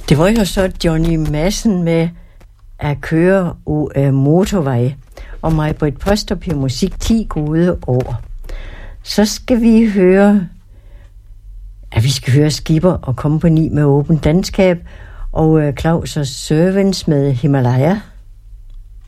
Det var jo så Johnny Madsen med at køre på motorvej, og Maj-Britt Postrup i musik 10 gode år. Så skal vi høre, Skipper og Company med Åben Danskab, og Claus og Servants med Himalaya.